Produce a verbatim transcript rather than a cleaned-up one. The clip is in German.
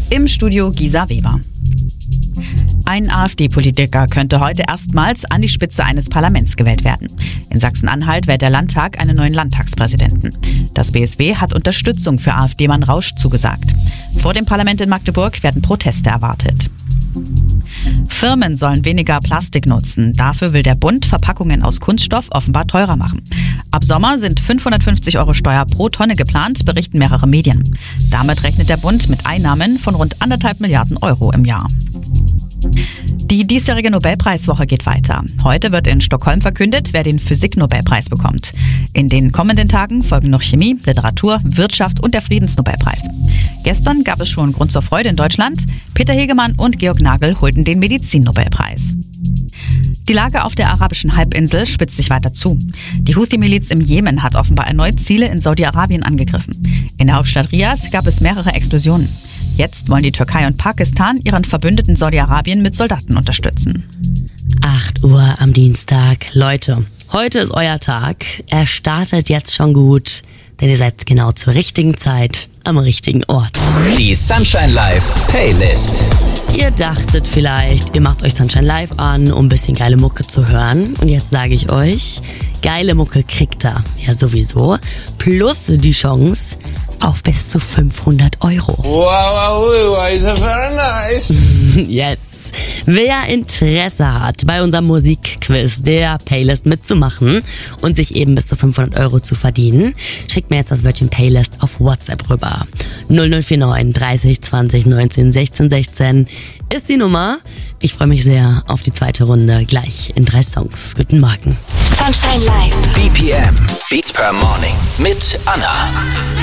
Im Studio Gisa Weber. Ein AfD-Politiker könnte heute erstmals an die Spitze eines Parlaments gewählt werden. In Sachsen-Anhalt wählt der Landtag einen neuen Landtagspräsidenten. Das B S W hat Unterstützung für AfD-Mann Rausch zugesagt. Vor dem Parlament in Magdeburg werden Proteste erwartet. Firmen sollen weniger Plastik nutzen. Dafür will der Bund Verpackungen aus Kunststoff offenbar teurer machen. Ab Sommer sind fünfhundertfünfzig Euro Steuer pro Tonne geplant, berichten mehrere Medien. Damit rechnet der Bund mit Einnahmen von rund anderthalb Milliarden Euro im Jahr. Die diesjährige Nobelpreiswoche geht weiter. Heute wird in Stockholm verkündet, wer den Physik-Nobelpreis bekommt. In den kommenden Tagen folgen noch Chemie, Literatur, Wirtschaft und der Friedensnobelpreis. Gestern gab es schon Grund zur Freude in Deutschland. Peter Hegemann und Georg Nagel holten den Medizin-Nobelpreis. Die Lage auf der arabischen Halbinsel spitzt sich weiter zu. Die Houthi-Miliz im Jemen hat offenbar erneut Ziele in Saudi-Arabien angegriffen. In der Hauptstadt Riyadh gab es mehrere Explosionen. Jetzt wollen die Türkei und Pakistan ihren Verbündeten Saudi-Arabien mit Soldaten unterstützen. acht Uhr am Dienstag. Leute, heute ist euer Tag. Er startet jetzt schon gut, denn ihr seid genau zur richtigen Zeit am richtigen Ort. Die Sunshine Live Playlist. Ihr dachtet vielleicht, ihr macht euch Sunshine Live an, um ein bisschen geile Mucke zu hören. Und jetzt sage ich euch, geile Mucke kriegt ihr ja sowieso. Plus die Chance auf bis zu fünfhundert Euro. Wow, wow, wow, is very nice. Yes. Wer Interesse hat, bei unserem Musikquiz der Playlist mitzumachen und sich eben bis zu fünfhundert Euro zu verdienen, schickt mir jetzt das Wörtchen Playlist auf WhatsApp rüber. null null vier neun dreißig zwanzig neunzehn sechzehn sechzehn ist die Nummer. Ich freue mich sehr auf die zweite Runde gleich in drei Songs. Guten Morgen. Sunshine Live. B P M. Beats per Morning. Mit Anna.